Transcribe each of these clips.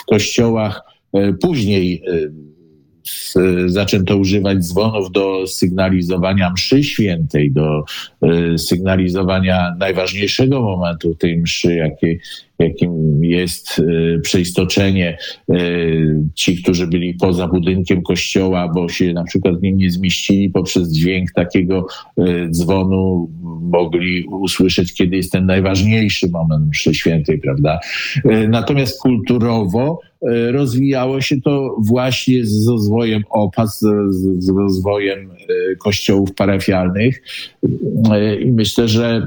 w kościołach później zaczęto używać dzwonów do sygnalizowania mszy świętej, do sygnalizowania najważniejszego momentu tej mszy, jakim jest przeistoczenie. Ci, którzy byli poza budynkiem kościoła, bo się na przykład w nim nie zmieścili, poprzez dźwięk takiego dzwonu mogli usłyszeć, kiedy jest ten najważniejszy moment mszy świętej, prawda? Natomiast kulturowo rozwijało się to właśnie z rozwojem OPA, z rozwojem kościołów parafialnych i myślę, że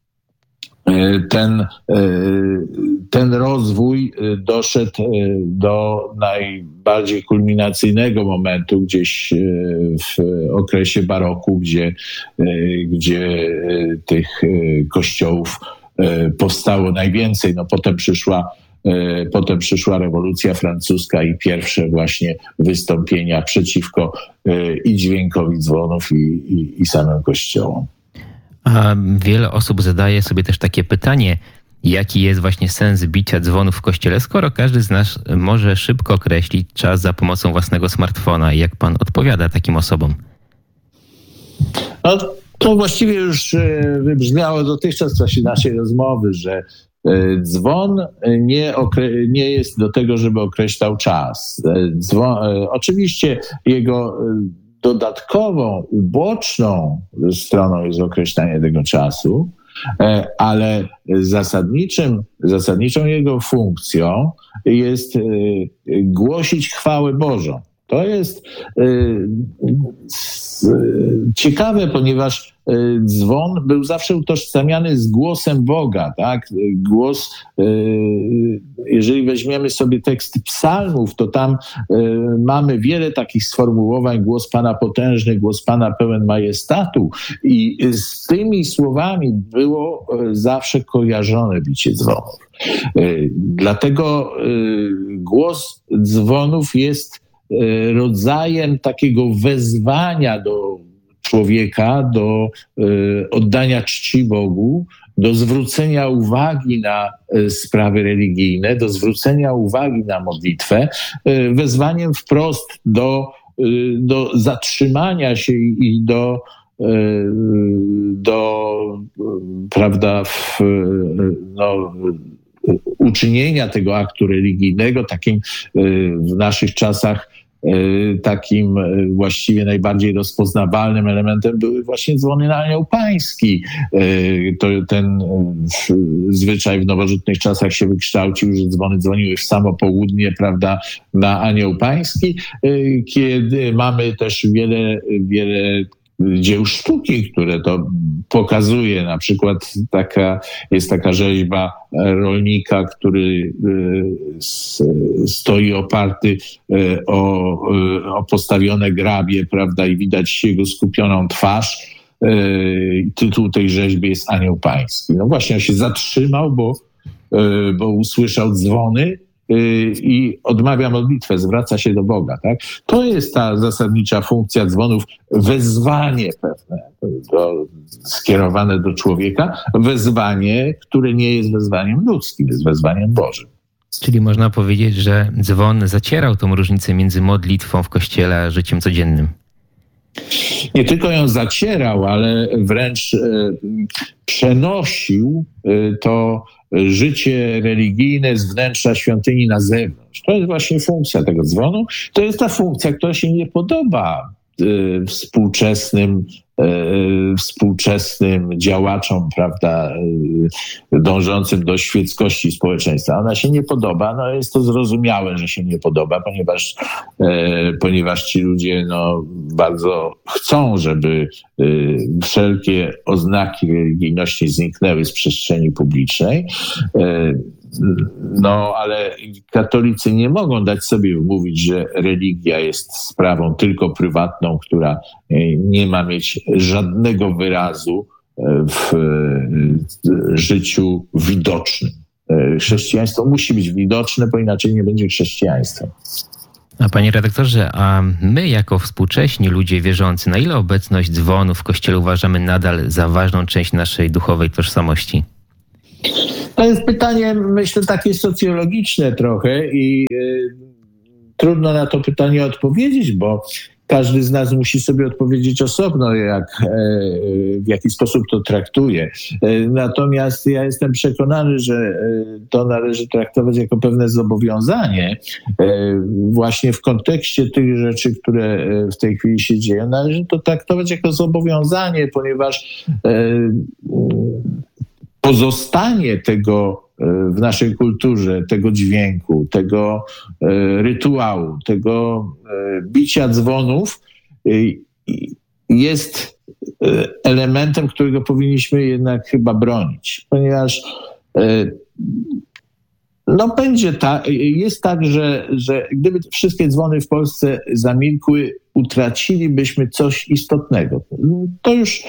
ten rozwój doszedł do najbardziej kulminacyjnego momentu gdzieś w okresie baroku, gdzie tych kościołów powstało najwięcej. No, potem przyszła rewolucja francuska i pierwsze właśnie wystąpienia przeciwko i dźwiękowi dzwonów i samym kościołom. A wiele osób zadaje sobie też takie pytanie, jaki jest właśnie sens bicia dzwonów w kościele, skoro każdy z nas może szybko określić czas za pomocą własnego smartfona. Jak pan odpowiada takim osobom? No, to właściwie już wybrzmiało dotychczas w czasie naszej rozmowy, że dzwon nie jest do tego, żeby określał czas. Oczywiście jego dodatkową, uboczną stroną jest określanie tego czasu, ale zasadniczą jego funkcją jest głosić chwałę Bożą. To jest ciekawe, ponieważ dzwon był zawsze utożsamiany z głosem Boga, tak? Głos, jeżeli weźmiemy sobie teksty psalmów, to tam mamy wiele takich sformułowań: głos Pana potężny, głos Pana pełen majestatu, i z tymi słowami było zawsze kojarzone bicie dzwonów. Dlatego głos dzwonów jest rodzajem takiego wezwania do człowieka, do oddania czci Bogu, do zwrócenia uwagi na sprawy religijne, do zwrócenia uwagi na modlitwę, wezwaniem wprost do zatrzymania się i do prawda, uczynienia tego aktu religijnego takim w naszych czasach takim właściwie najbardziej rozpoznawalnym elementem były właśnie dzwony na Anioł Pański. Ten zwyczaj w nowożytnych czasach się wykształcił, że dzwony dzwoniły w samo południe, prawda, na Anioł Pański, kiedy mamy też wiele dzieł sztuki, które to pokazuje. Na przykład jest taka rzeźba rolnika, który stoi oparty o postawione grabie, prawda, i widać jego skupioną twarz. Tytuł tej rzeźby jest Anioł Pański. No właśnie, on się zatrzymał, bo usłyszał dzwony i odmawia modlitwę, zwraca się do Boga. Tak? To jest ta zasadnicza funkcja dzwonów, wezwanie pewne skierowane do człowieka, wezwanie, które nie jest wezwaniem ludzkim, jest wezwaniem Bożym. Czyli można powiedzieć, że dzwon zacierał tą różnicę między modlitwą w kościele a życiem codziennym. Nie tylko ją zacierał, ale wręcz przenosił to życie religijne z wnętrza świątyni na zewnątrz. To jest właśnie funkcja tego dzwonu. To jest ta funkcja, która się nie podoba współczesnym działaczom, prawda, dążącym do świeckości społeczeństwa. Ona się nie podoba, no jest to zrozumiałe, że się nie podoba, ponieważ ci ludzie bardzo chcą, żeby wszelkie oznaki religijności zniknęły z przestrzeni publicznej. Ale katolicy nie mogą dać sobie wmówić, że religia jest sprawą tylko prywatną, która nie ma mieć żadnego wyrazu w życiu widocznym. Chrześcijaństwo musi być widoczne, bo inaczej nie będzie chrześcijaństwem. A panie redaktorze, a my jako współcześni ludzie wierzący, na ile obecność dzwonów w kościele uważamy nadal za ważną część naszej duchowej tożsamości? To jest pytanie, myślę, takie socjologiczne trochę i trudno na to pytanie odpowiedzieć, bo każdy z nas musi sobie odpowiedzieć osobno, w jaki sposób to traktuje. Natomiast ja jestem przekonany, że to należy traktować jako pewne zobowiązanie. Właśnie w kontekście tych rzeczy, które w tej chwili się dzieją, należy to traktować jako zobowiązanie, ponieważ pozostanie tego w naszej kulturze, tego dźwięku, tego rytuału, tego bicia dzwonów jest elementem, którego powinniśmy jednak chyba bronić, ponieważ jest tak, że gdyby wszystkie dzwony w Polsce zamilkły, utracilibyśmy coś istotnego. To już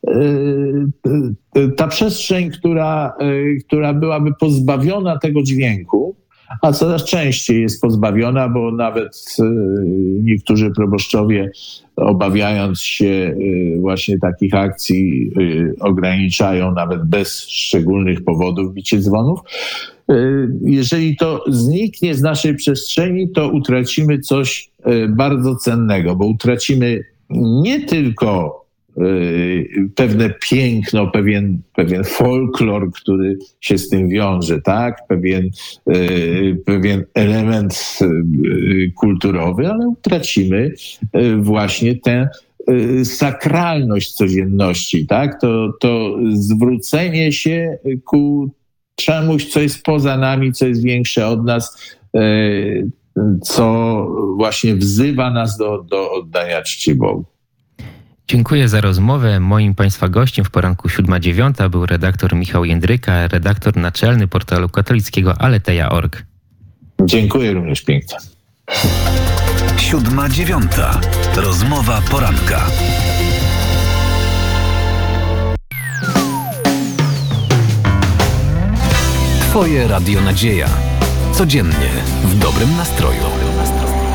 ta przestrzeń, która byłaby pozbawiona tego dźwięku, a coraz częściej jest pozbawiona, bo nawet niektórzy proboszczowie, obawiając się właśnie takich akcji, ograniczają nawet bez szczególnych powodów bicie dzwonów. Jeżeli to zniknie z naszej przestrzeni, to utracimy coś bardzo cennego, bo utracimy nie tylko pewne piękno, pewien folklor, który się z tym wiąże, tak? Pewien element kulturowy, ale utracimy właśnie tę sakralność codzienności, tak? To zwrócenie się ku czemuś, co jest poza nami, co jest większe od nas, co właśnie wzywa nas do oddania czci Bogu. Dziękuję za rozmowę. Moim Państwa gościem w poranku 7:09 był redaktor Michał Jędryka, redaktor naczelny portalu katolickiego Aleteja.org. Dziękuję również pięknie. 7:09. Rozmowa poranka. Twoje Radio Nadzieja. Codziennie w dobrym nastroju.